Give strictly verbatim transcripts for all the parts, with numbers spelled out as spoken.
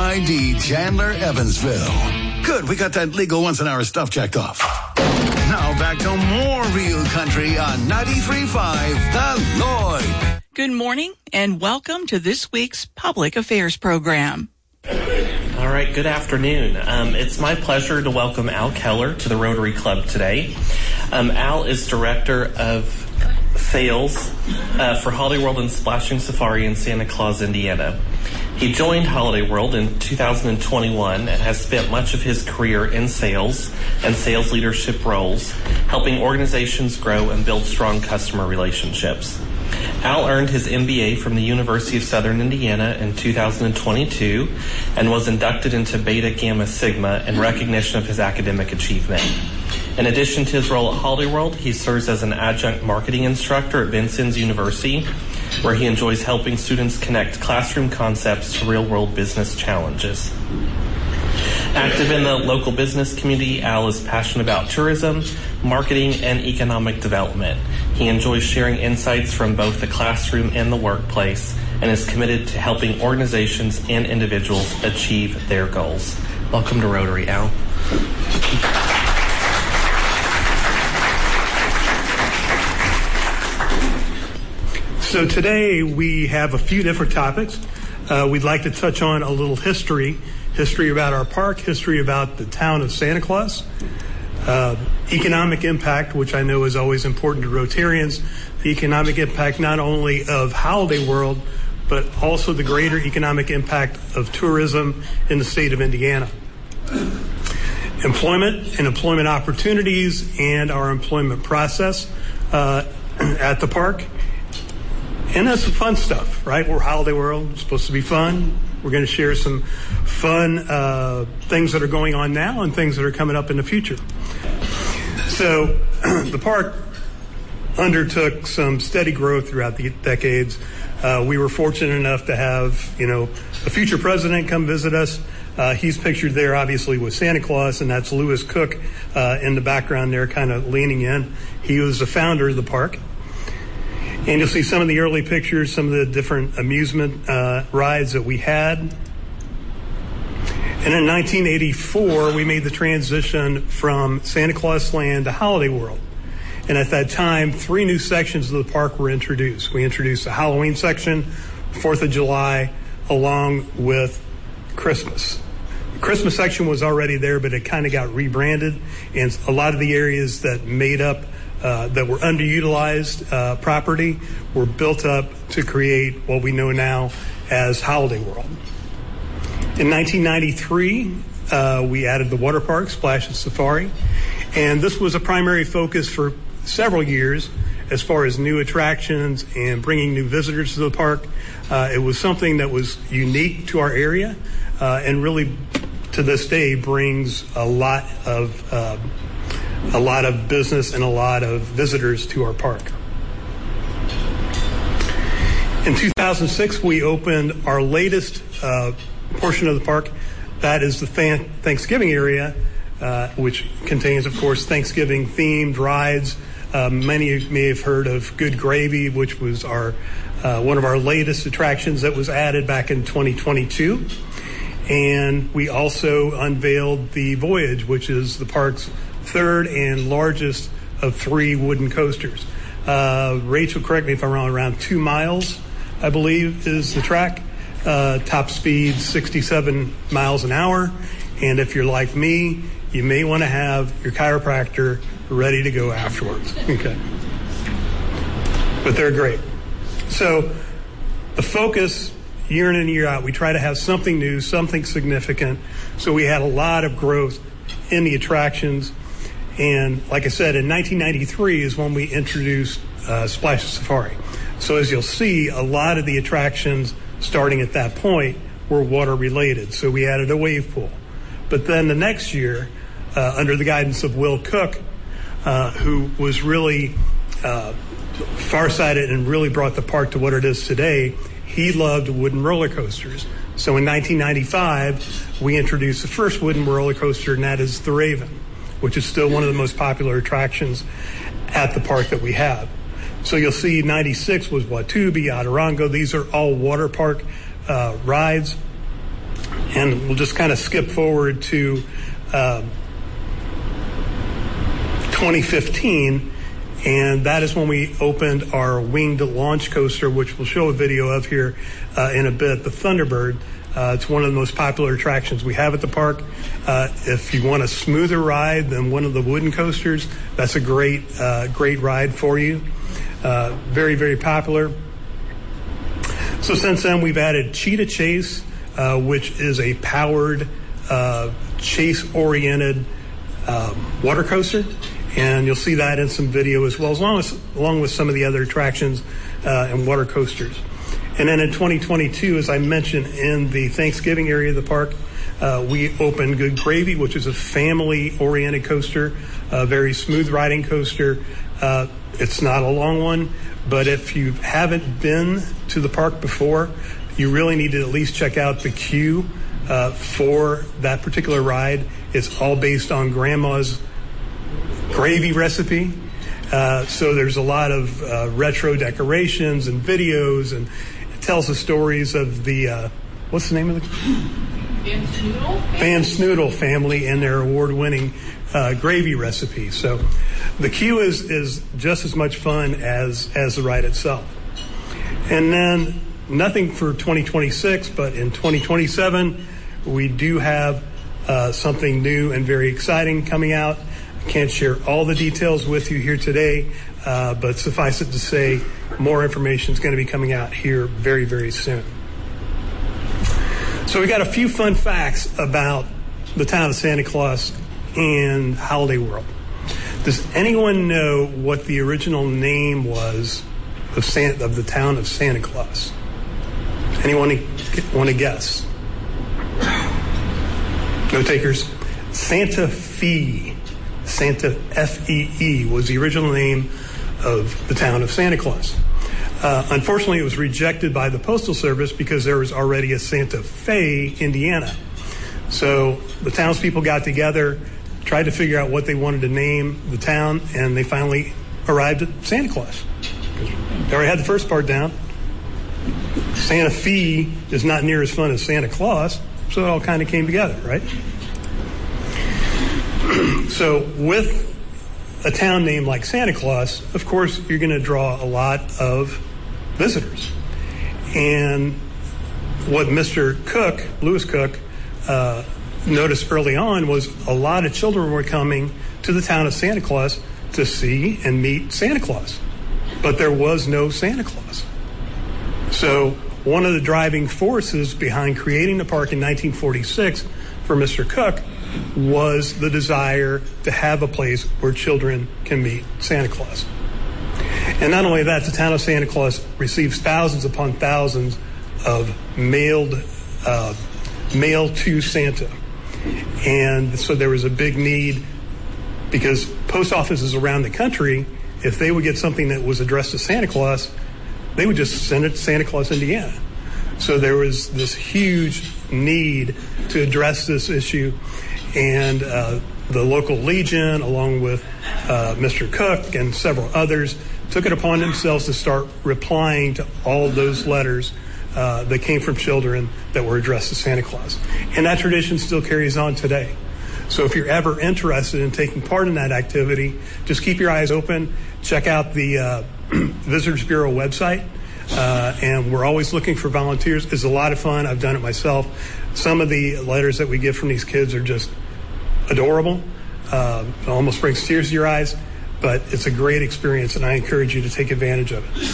I D Chandler, Evansville. Good, we got that legal once an hour stuff checked off. Now back to more Real Country on ninety-three point five The Lloyd. Good morning and welcome to this week's Public Affairs program. All right, good afternoon. Um, it's my pleasure to welcome Al Keller to the Rotary Club today. Um, Al is Director of Sales uh, for Holiday World and Splashing Safari in Santa Claus, Indiana. He joined Holiday World in two thousand twenty-one and has spent much of his career in sales and sales leadership roles, helping organizations grow and build strong customer relationships. Al earned his M B A from the University of Southern Indiana in two thousand twenty-two and was inducted into Beta Gamma Sigma in recognition of his academic achievement. In addition to his role at Holiday World, he serves as an adjunct marketing instructor at Vincennes University, where he enjoys helping students connect classroom concepts to real-world business challenges. Active in the local business community, Al is passionate about tourism, marketing, and economic development. He enjoys sharing insights from both the classroom and the workplace and is committed to helping organizations and individuals achieve their goals. Welcome to Rotary, Al. So today we have a few different topics. Uh, we'd like to touch on a little history, history about our park, history about the town of Santa Claus, uh, economic impact, which I know is always important to Rotarians, the economic impact not only of Holiday World, but also the greater economic impact of tourism in the state of Indiana. Employment and employment opportunities and our employment process uh, at the park. And that's some fun stuff, right? We're Holiday World. It's supposed to be fun. We're going to share some fun uh, things that are going on now and things that are coming up in the future. So the park undertook some steady growth throughout the decades. Uh, we were fortunate enough to have, you know, a future president come visit us. Uh, he's pictured there, obviously, with Santa Claus, and that's Lewis Cook uh, in the background there, kind of leaning in. He was the founder of the park. And you'll see some of the early pictures, some of the different amusement uh, rides that we had. And in nineteen eighty-four, we made the transition from Santa Claus Land to Holiday World. And at that time, three new sections of the park were introduced. We introduced the Halloween section, fourth of July, along with Christmas. The Christmas section was already there, but it kind of got rebranded. And a lot of the areas that made up Uh, that were underutilized uh, property were built up to create what we know now as Holiday World. In nineteen ninety-three, uh, we added the water park, Splash and Safari, and this was a primary focus for several years as far as new attractions and bringing new visitors to the park. Uh, it was something that was unique to our area uh, and really to this day brings a lot of uh, a lot of business and a lot of visitors to our park. In two thousand six, we opened our latest uh, portion of the park. That is the fan- Thanksgiving area, uh, which contains, of course, Thanksgiving-themed rides. Uh, many of you may have heard of Good Gravy, which was our uh, one of our latest attractions that was added back in twenty twenty-two. And we also unveiled the Voyage, which is the park's third and largest of three wooden coasters. Uh, Rachel, correct me if I'm wrong, around two miles, I believe, is the track. Uh, top speed, sixty-seven miles an hour. And if you're like me, you may want to have your chiropractor ready to go afterwards. Okay. But they're great. So the focus, year in and year out, we try to have something new, something significant. So we had a lot of growth in the attractions. And like I said, in nineteen ninety-three is when we introduced uh, Splash Safari. So as you'll see, a lot of the attractions starting at that point were water related. So we added a wave pool. But then the next year, uh, under the guidance of Will Cook, uh, who was really uh, farsighted and really brought the park to what it is today, he loved wooden roller coasters. So in nineteen ninety-five, we introduced the first wooden roller coaster, and that is the Raven, which is still one of the most popular attractions at the park that we have. So you'll see ninety-six was Watubi, Aderongo. These are all water park uh, rides. And we'll just kind of skip forward to uh, twenty fifteen, and that is when we opened our winged launch coaster, which we'll show a video of here uh, in a bit, the Thunderbird. Uh, it's one of the most popular attractions we have at the park. Uh, if you want a smoother ride than one of the wooden coasters, that's a great, uh, great ride for you. Uh, very, very popular. So since then, we've added Cheetah Chase, uh, which is a powered, uh, chase-oriented um, water coaster, and you'll see that in some video as well, as long as along with some of the other attractions uh, and water coasters. And then in twenty twenty-two, as I mentioned, in the Thanksgiving area of the park, uh, we opened Good Gravy, which is a family-oriented coaster, a very smooth riding coaster. Uh, it's not a long one, but if you haven't been to the park before, you really need to at least check out the queue uh, for that particular ride. It's all based on Grandma's gravy recipe. Uh, so there's a lot of uh, retro decorations and videos, and it tells the stories of the, uh, what's the name of the? Van Snoodle? Van Snoodle family and their award-winning uh, gravy recipe. So the queue is, is just as much fun as, as the ride itself. And then nothing for twenty twenty-six, but in twenty twenty-seven, we do have uh, something new and very exciting coming out. I can't share all the details with you here today, uh, but suffice it to say, more information is going to be coming out here very, very soon. So we got a few fun facts about the town of Santa Claus and Holiday World. Does anyone know what the original name was of, San- of the town of Santa Claus? Anyone want to guess? No takers? Santa Fe. Santa F E E was the original name of the town of Santa Claus. Uh, unfortunately, it was rejected by the Postal Service because there was already a Santa Fe, Indiana. So the townspeople got together, tried to figure out what they wanted to name the town, and they finally arrived at Santa Claus. They already had the first part down. Santa Fe is not near as fun as Santa Claus, so it all kind of came together, right? So with a town name like Santa Claus, of course, you're going to draw a lot of visitors. And what Mister Cook, Lewis Cook, uh, noticed early on was a lot of children were coming to the town of Santa Claus to see and meet Santa Claus. But there was no Santa Claus. So one of the driving forces behind creating the park in nineteen forty-six for Mister Cook was the desire to have a place where children can meet Santa Claus. And not only that, the town of Santa Claus receives thousands upon thousands of mailed uh, mail to Santa. And so there was a big need, because post offices around the country, if they would get something that was addressed to Santa Claus, they would just send it to Santa Claus, Indiana. So there was this huge need to address this issue. And uh, the local Legion, along with uh, Mister Cook and several others, took it upon themselves to start replying to all of those letters uh, that came from children that were addressed to Santa Claus. And that tradition still carries on today. So if you're ever interested in taking part in that activity, just keep your eyes open. Check out the uh, Visitors Bureau website. Uh, and we're always looking for volunteers. It's a lot of fun. I've done it myself. Some of the letters that we get from these kids are just adorable. Uh, it almost brings tears to your eyes, but it's a great experience, and I encourage you to take advantage of it.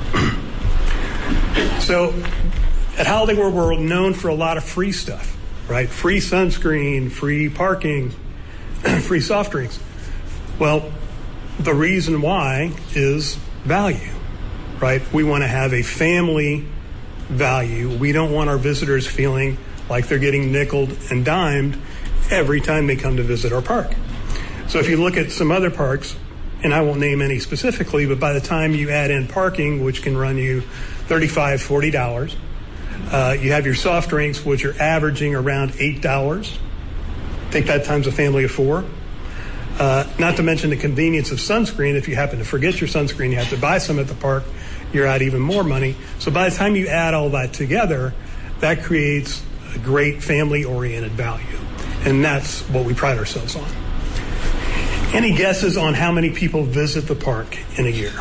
So at Holiday World, we're known for a lot of free stuff, right? Free sunscreen, free parking, free soft drinks. Well, the reason why is value, right? We want to have a family value. We don't want our visitors feeling like they're getting nickeled and dimed every time they come to visit our park. So if you look at some other parks, and I won't name any specifically, but by the time you add in parking, which can run you thirty-five dollars, forty dollars, uh, you have your soft drinks, which are averaging around eight dollars. Take that times a family of four. Uh, not to mention the convenience of sunscreen. If you happen to forget your sunscreen, you have to buy some at the park, you're out even more money. So by the time you add all that together, that creates a great family-oriented value. And that's what we pride ourselves on. Any guesses on how many people visit the park in a year?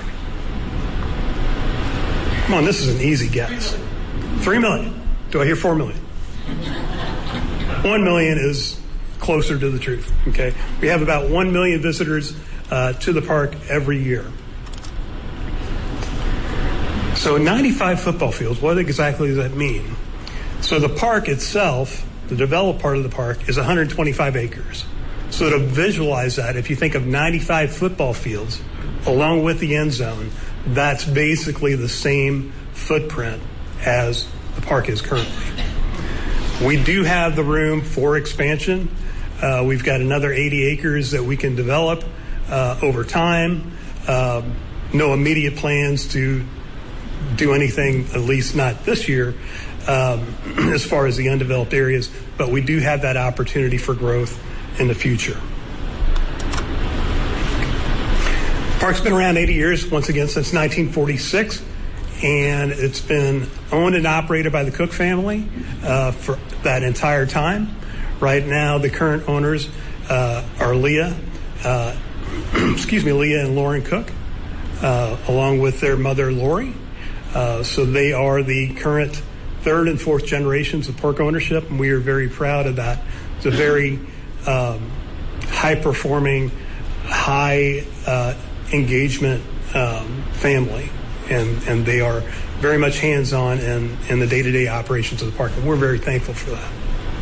Come on, this is an easy guess. Three million. Do I hear four million? One million is closer to the truth, okay? We have about one million visitors uh, to the park every year. So ninety-five football fields, what exactly does that mean? So the park itself, the developed part of the park, is one hundred twenty-five acres. So to visualize that, if you think of ninety-five football fields along with the end zone, that's basically the same footprint as the park is currently. We do have the room for expansion. Uh, we've got another eighty acres that we can develop uh, over time. Uh, no immediate plans to do anything, at least not this year, um, as far as the undeveloped areas, but we do have that opportunity for growth in the future. Park's been around eighty years, once again, since nineteen forty-six, and it's been owned and operated by the Cook family uh, for that entire time. Right now, the current owners uh, are Leah, uh, excuse me, Leah and Lauren Cook, uh, along with their mother, Lori. Uh, so they are the current third and fourth generations of park ownership, and we are very proud of that. It's a very um, high-performing, high uh, engagement um, family, and, and they are very much hands-on in, in the day-to-day operations of the park, and we're very thankful for that.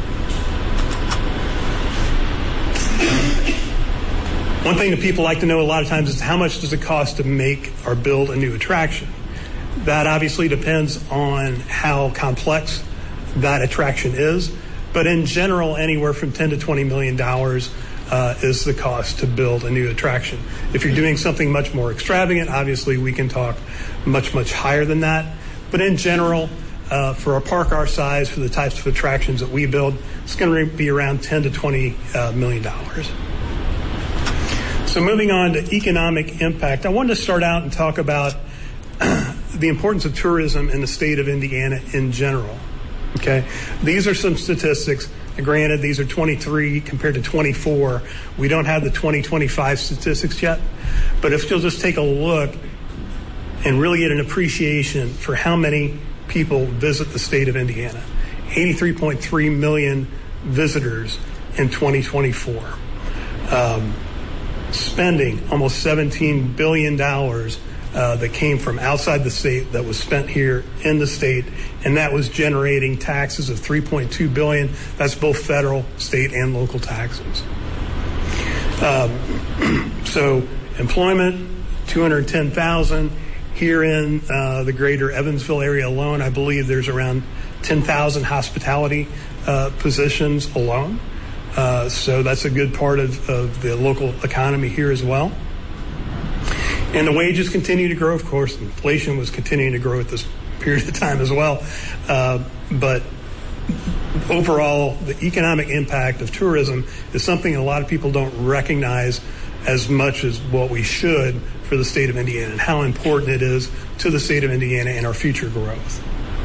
One thing that people like to know a lot of times is how much does it cost to make or build a new attraction? That obviously depends on how complex that attraction is, but in general, anywhere from ten to twenty million dollars uh, is the cost to build a new attraction. If you're doing something much more extravagant, obviously we can talk much, much higher than that. But in general, uh, for a park our size, for the types of attractions that we build, it's going to be around ten to twenty uh, million dollars. So moving on to economic impact, I wanted to start out and talk about the importance of tourism in the state of Indiana in general. Okay, these are some statistics. Granted, these are twenty-three compared to twenty-four. We don't have the twenty twenty-five statistics yet, but if you'll just take a look and really get an appreciation for how many people visit the state of Indiana. eighty-three point three million visitors in twenty twenty-four. Um, spending almost seventeen billion dollars Uh, that came from outside the state that was spent here in the state, and that was generating taxes of three point two billion dollars. That's both federal, state, and local taxes. Um, so employment, two hundred ten thousand. Here in uh, the greater Evansville area alone, I believe there's around ten thousand hospitality uh, positions alone. Uh, so that's a good part of, of the local economy here as well. And the wages continue to grow. Of course, inflation was continuing to grow at this period of time as well. Uh, but overall, the economic impact of tourism is something a lot of people don't recognize as much as what we should for the state of Indiana, and how important it is to the state of Indiana and our future growth.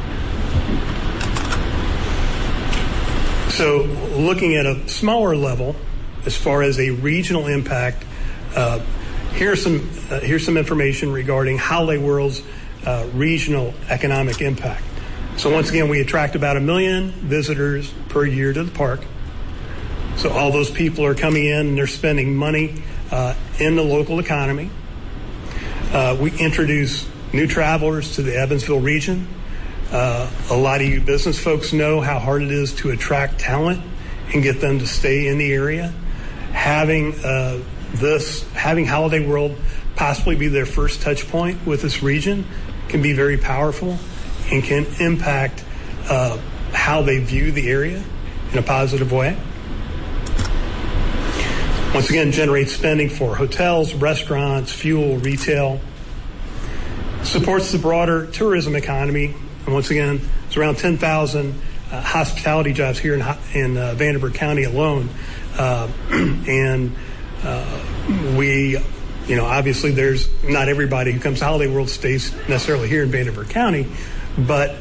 So looking at a smaller level, as far as a regional impact, uh, Here's some uh, here's some information regarding Holiday World's uh, regional economic impact. So once again, we attract about a million visitors per year to the park. So all those people are coming in and they're spending money uh, in the local economy. Uh, we introduce new travelers to the Evansville region. Uh, a lot of you business folks know how hard it is to attract talent and get them to stay in the area. Having uh, This, having Holiday World possibly be their first touch point with this region can be very powerful and can impact uh, how they view the area in a positive way. Once again, generate spending for hotels, restaurants, fuel, retail. Supports the broader tourism economy. And once again, it's around ten thousand uh, hospitality jobs here in, in uh, Vanderburgh County alone. Uh, and Uh, we, you know, obviously there's not everybody who comes to Holiday World stays necessarily here in Vanderburgh County, but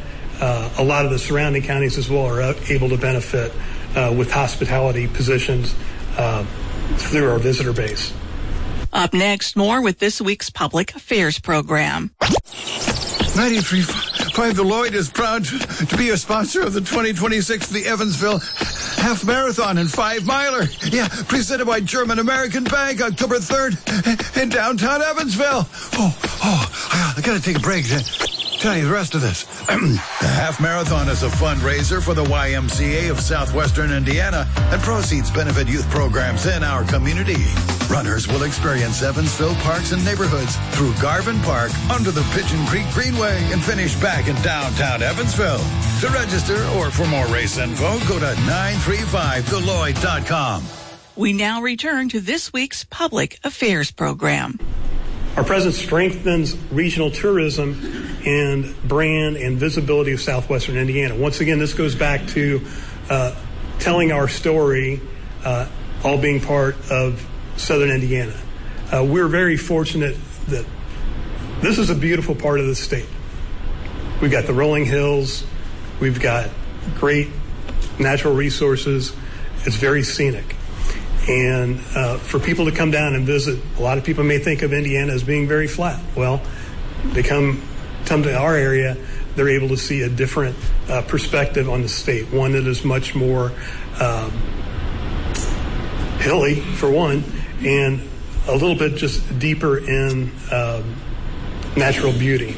uh, a lot of the surrounding counties as well are able to benefit uh, with hospitality positions uh, through our visitor base. Up next, more with this week's Public Affairs program. ninety-three point five The Lloyd is proud to, to be a sponsor of the twenty twenty-six the Evansville Half Marathon and Five Miler. Yeah, presented by German American Bank, October third in downtown Evansville. Oh, oh, I gotta take a break to tell you the rest of this. The Half Marathon is a fundraiser for the Y M C A of Southwestern Indiana, and proceeds benefit youth programs in our community. Runners will experience Evansville parks and neighborhoods through Garvin Park, under the Pigeon Creek Greenway, and finish back in downtown Evansville. To register or for more race info, go to nine three five the lloyd dot com. We now return to this week's Public Affairs program. Our presence strengthens regional tourism and brand and visibility of Southwestern Indiana. Once again, this goes back to uh, telling our story, uh, all being part of Southern Indiana. Uh, we're very fortunate that this is a beautiful part of the state. We've got the rolling hills. We've got great natural resources. It's very scenic. And uh, for people to come down and visit, a lot of people may think of Indiana as being very flat. Well, they come, come to our area, they're able to see a different uh, perspective on the state, one that is much more um, hilly, for one, and a little bit just deeper in um, natural beauty.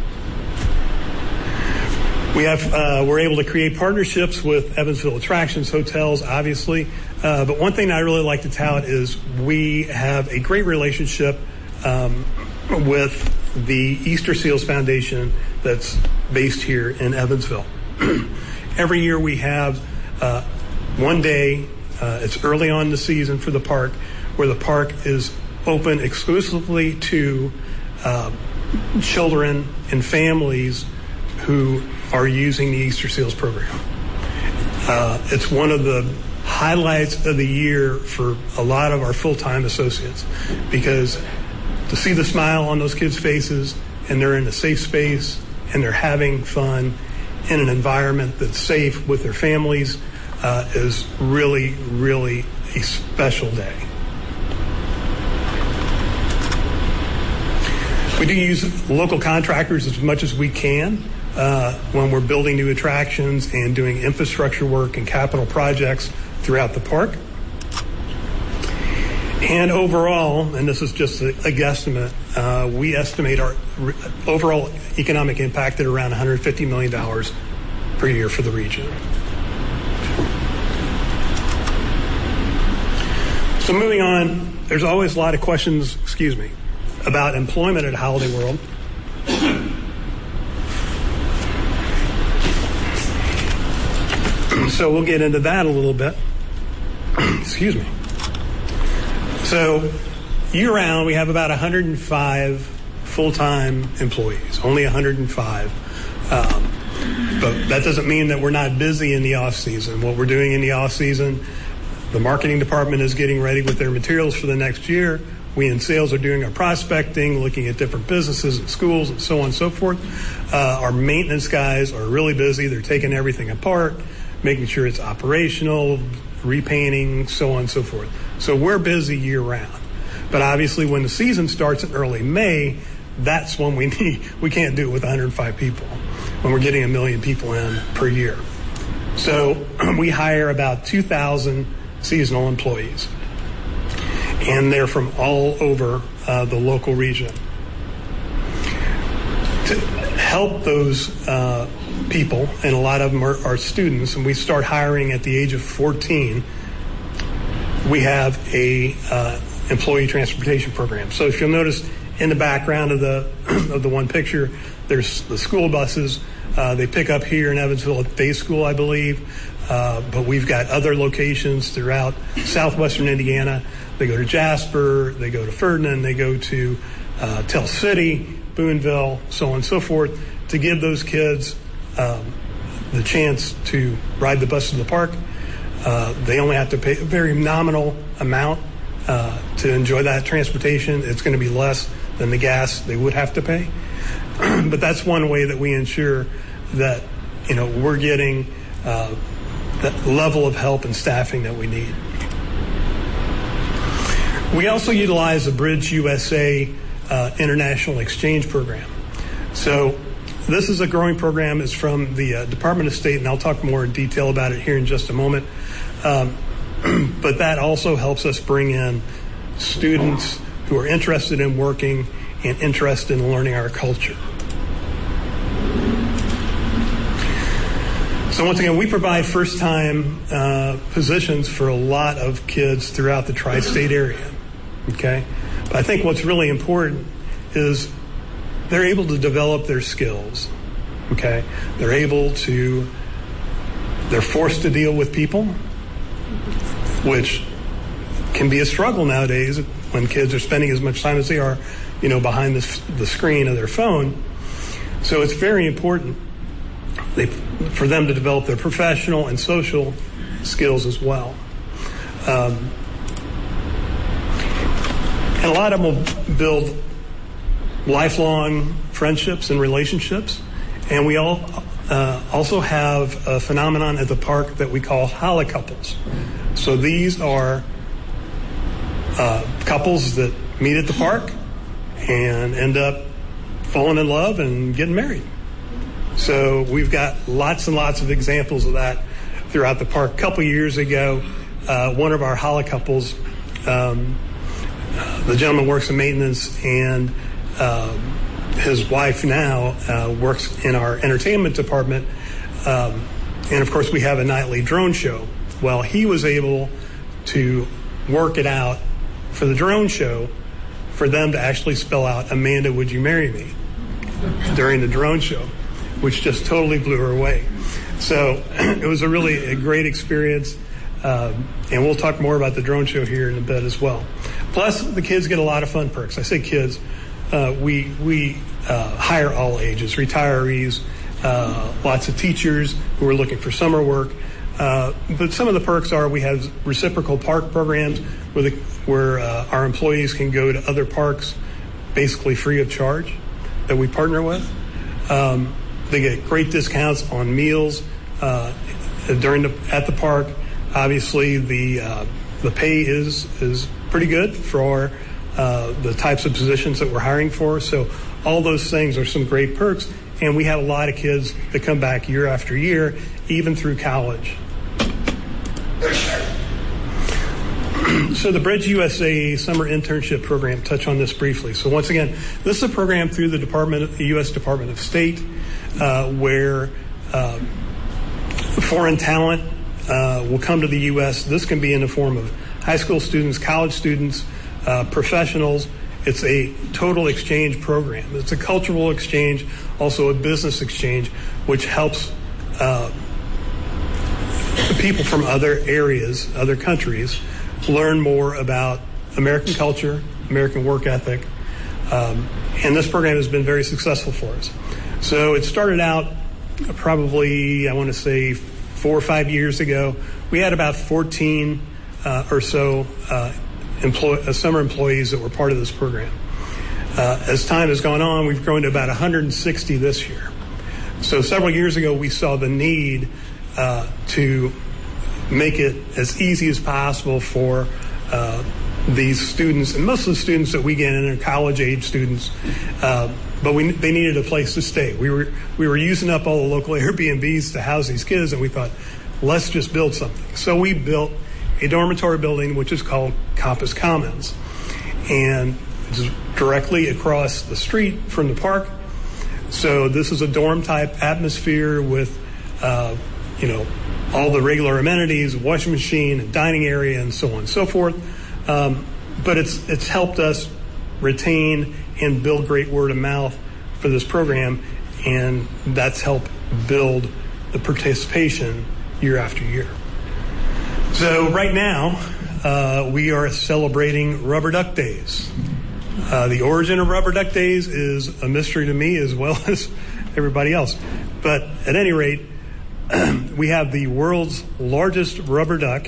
We have, uh, we're able to create partnerships with Evansville Attractions, hotels, obviously. Uh, but one thing I really like to tout is we have a great relationship um, with the Easter Seals Foundation that's based here in Evansville. Every year we have uh, one day, uh, it's early on in the season for the park, where the park is open exclusively to uh, children and families who are using the Easter Seals program. Uh, it's one of the highlights of the year for a lot of our full-time associates, because to see the smile on those kids' faces, and they're in a safe space and they're having fun in an environment that's safe with their families uh, is really, really a special day. We do use local contractors as much as we can uh, when we're building new attractions and doing infrastructure work and capital projects throughout the park. And overall, and this is just a, a guesstimate, uh, we estimate our re- overall economic impact at around one hundred fifty million dollars per year for the region. So moving on, there's always a lot of questions, excuse me, about employment at Holiday World. So we'll get into that a little bit. Excuse me. So year-round, we have about one hundred five full-time employees, only one hundred five. Um, but that doesn't mean that we're not busy in the off-season. What we're doing in the off-season, the marketing department is getting ready with their materials for the next year. We in sales are doing our prospecting, looking at different businesses and schools and so on and so forth. Uh, our maintenance guys are really busy. They're taking everything apart, making sure it's operational, repainting, so on and so forth. So we're busy year-round. But obviously when the season starts in early May, that's when we need, we can't do it with one hundred five people, when we're getting a million people in per year. So we hire about two thousand seasonal employees, and they're from all over uh, the local region. To help those uh, people, and a lot of them are, are students, and we start hiring at the age of fourteen, we have a uh, employee transportation program. So if you'll notice in the background of the of the one picture, there's the school buses. Uh, they pick up here in Evansville at Day School, I believe, uh, but we've got other locations throughout southwestern Indiana. They go to Jasper, they go to Ferdinand, they go to uh, Tell City, Boonville, so on and so forth, to give those kids um, the chance to ride the bus to the park. Uh, they only have to pay a very nominal amount uh, to enjoy that transportation. It's going to be less than the gas they would have to pay. But that's one way that we ensure that you know, we're getting uh, the level of help and staffing that we need. We also utilize the Bridge U S A uh, International Exchange Program. So this is a growing program. It's from the uh, Department of State, and I'll talk more in detail about it here in just a moment. Um, but that also helps us bring in students who are interested in working and interested in learning our culture. So once again, we provide first-time uh, positions for a lot of kids throughout the tri-state area, okay? But I think what's really important is they're able to develop their skills, okay? They're able to, they're forced to deal with people, which can be a struggle nowadays when kids are spending as much time as they are, you know, behind the, the screen of their phone. So it's very important they, for them to develop their professional and social skills as well. Um, and a lot of them will build lifelong friendships and relationships. And we all uh, also have a phenomenon at the park that we call holocouples. So these are uh, couples that meet at the park and end up falling in love and getting married. So we've got lots and lots of examples of that throughout the park. A couple years ago, uh, one of our holocouples, um, uh, the gentleman works in maintenance, and uh, his wife now uh, works in our entertainment department. Um, and of course, we have a nightly drone show. Well, he was able to work it out for the drone show for them to actually spell out, "Amanda, would you marry me?" during the drone show, which just totally blew her away. So it was a really a great experience. Um, and we'll talk more about the drone show here in a bit as well. Plus, the kids get a lot of fun perks. I say kids, uh, we, we uh, hire all ages, retirees, uh, lots of teachers who are looking for summer work. Uh, but some of the perks are we have reciprocal park programs where, the, where uh, our employees can go to other parks basically free of charge that we partner with. Um, they get great discounts on meals uh, during the, at the park. Obviously, the uh, the pay is is pretty good for uh, the types of positions that we're hiring for. So all those things are some great perks, and we have a lot of kids that come back year after year, even through college. So the Bridge U S A Summer Internship Program, touch on this briefly. So once again, this is a program through the Department, the U S Department of State, uh, where uh, foreign talent uh, will come to the U S. This can be in the form of high school students, college students, uh, professionals. It's a total exchange program. It's a cultural exchange, also a business exchange, which helps uh, people from other areas, other countries, learn more about American culture, American work ethic, um, and this program has been very successful for us. So it started out probably, I want to say, four or five years ago. We had about fourteen uh, or so uh, employ- uh, summer employees that were part of this program. Uh, as time has gone on, we've grown to about one hundred sixty this year. So several years ago, we saw the need uh, to make it as easy as possible for uh, these students, and most of the students that we get in are college-age students, uh, but we, they needed a place to stay. We were we were using up all the local Airbnbs to house these kids, and we thought, let's just build something. So we built a dormitory building, which is called Campus Commons, and it's directly across the street from the park. So this is a dorm-type atmosphere with, uh, you know, all the regular amenities, washing machine, and dining area, and so on and so forth. Um, but it's it's helped us retain and build great word of mouth for this program, and that's helped build the participation year after year. So right now, uh, we are celebrating Rubber Duck Days. Uh, the origin of Rubber Duck Days is a mystery to me as well as everybody else. But at any rate, we have the world's largest rubber duck,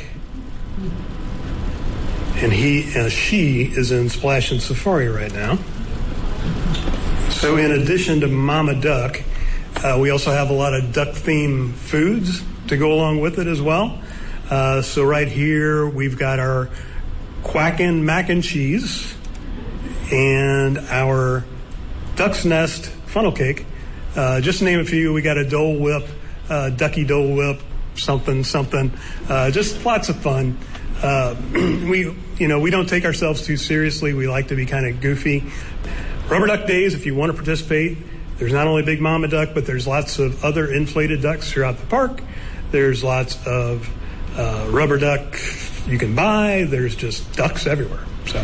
and he, uh, she is in Splash and Safari right now. So in addition to Mama Duck, Uh, we also have a lot of duck-themed foods to go along with it as well. Uh, so right here, we've got our Quackin' mac and cheese and our Duck's Nest funnel cake. Uh, just to name a few, we got a Dole Whip, uh, Ducky Dole Whip, something, something. Uh, just lots of fun. Uh, we, you know, we don't take ourselves too seriously. We like to be kind of goofy. Rubber Duck Days, if you want to participate, there's not only Big Mama Duck, but there's lots of other inflated ducks throughout the park. There's lots of uh, rubber duck you can buy. There's just ducks everywhere. So,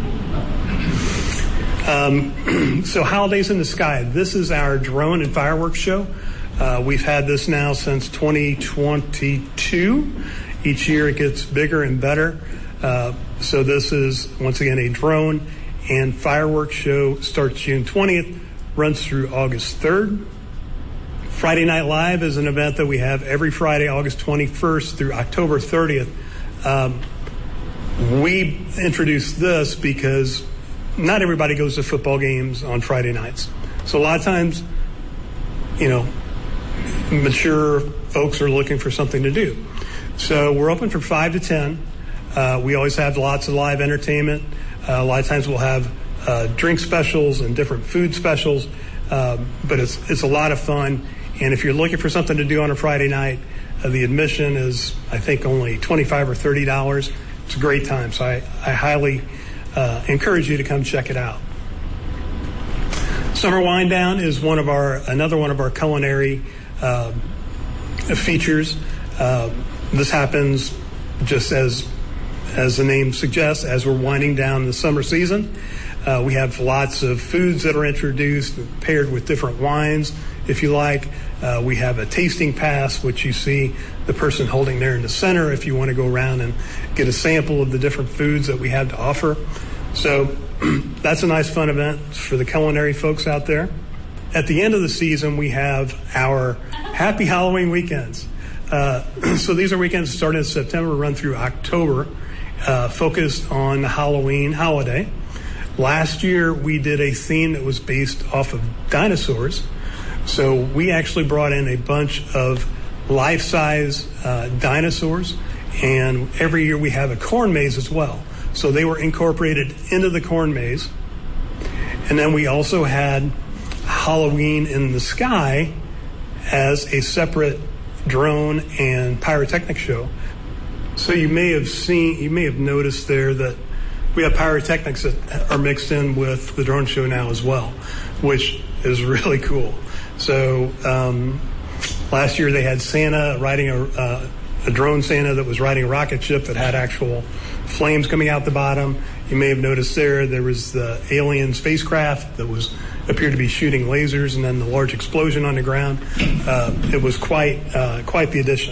um, so Holidays in the Sky. This is our drone and fireworks show. Uh, we've had this now since twenty twenty-two. Each year it gets bigger and better. Uh, so this is, once again, a drone and fireworks show. Starts June twentieth, runs through August third. Friday Night Live is an event that we have every Friday, August twenty-first through October thirtieth. Um, we introduced this because not everybody goes to football games on Friday nights. So a lot of times, you know, mature folks are looking for something to do. So we're open from five to ten. Uh, we always have lots of live entertainment. Uh, a lot of times we'll have uh, drink specials and different food specials. Um, but it's it's a lot of fun. And if you're looking for something to do on a Friday night, uh, the admission is, I think, only twenty-five dollars or thirty dollars. It's a great time. So I, I highly uh, encourage you to come check it out. Summer Wind Down is one of our another one of our culinary uh, features. Uh, this happens just as as the name suggests, as we're winding down the summer season. Uh, we have lots of foods that are introduced, paired with different wines, if you like. Uh, we have a tasting pass, which you see the person holding there in the center if you want to go around and get a sample of the different foods that we have to offer. So that's a nice, fun event for the culinary folks out there. At the end of the season, we have our Happy Halloween weekends. Uh, so these are weekends starting in September, run through October, uh, focused on the Halloween holiday. Last year, we did a theme that was based off of dinosaurs. So we actually brought in a bunch of life-size uh, dinosaurs, and every year we have a corn maze as well. So they were incorporated into the corn maze. And then we also had Halloween in the Sky as a separate drone and pyrotechnic show. So you may have seen, you may have noticed there that we have pyrotechnics that are mixed in with the drone show now as well, which is really cool. So um, last year they had Santa riding a, uh, a drone Santa that was riding a rocket ship that had actual flames coming out the bottom. You may have noticed there there was the alien spacecraft that was appeared to be shooting lasers, and then the large explosion on the ground. Uh, it was quite uh, quite the addition.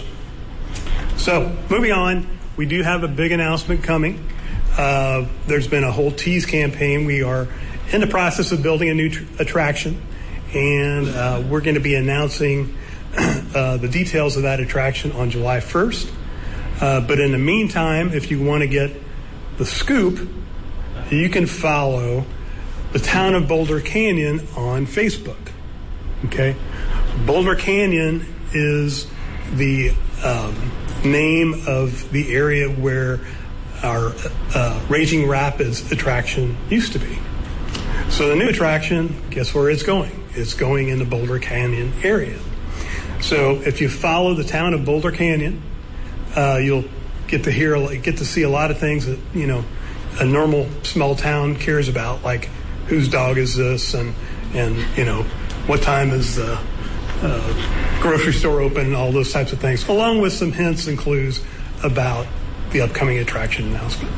So moving on, we do have a big announcement coming. Uh, there's been a whole tease campaign. We are in the process of building a new tr- attraction, and uh, we're going to be announcing uh, the details of that attraction on July first. Uh, but in the meantime, if you want to get the scoop, you can follow the town of Boulder Canyon on Facebook. Okay? Boulder Canyon is the um, name of the area where our uh, Raging Rapids attraction used to be. So the new attraction, guess where it's going? It's going in the Boulder Canyon area. So if you follow the town of Boulder Canyon, uh, you'll get to hear, get to see a lot of things that, you know, a normal small town cares about, like whose dog is this, and and you know, what time is the uh, grocery store open, and all those types of things, along with some hints and clues about the upcoming attraction announcement.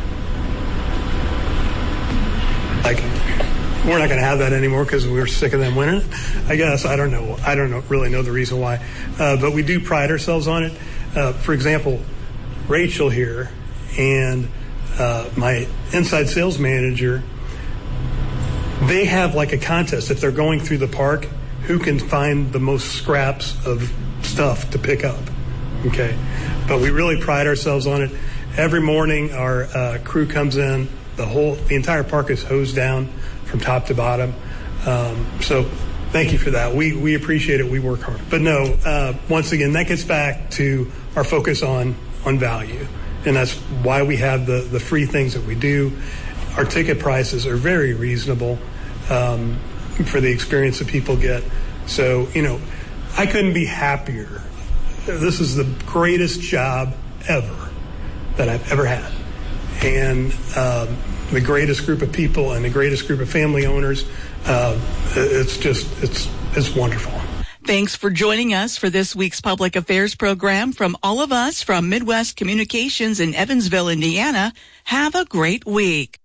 Like, we're not going to have that anymore because we were sick of them winning it. I guess I don't know. I don't know, really know the reason why, uh, but we do pride ourselves on it. Uh, for example, Rachel here and uh, my inside sales manager, they have like a contest if they're going through the park, who can find the most scraps of stuff to pick up. Okay, but we really pride ourselves on it. Every morning, our uh, crew comes in. The whole, the entire park is hosed down from top to bottom. Um, so Thank you for that. We we appreciate it. We work hard. But no, uh, once again, that gets back to our focus on on value. And that's why we have the, the free things that we do. Our ticket prices are very reasonable um, for the experience that people get. So, you know, I couldn't be happier. This is the greatest job ever that I've ever had. And um, the greatest group of people and the greatest group of family owners. Uh, it's just, it's, it's wonderful. Thanks for joining us for this week's Public Affairs program. From all of us from Midwest Communications in Evansville, Indiana, have a great week.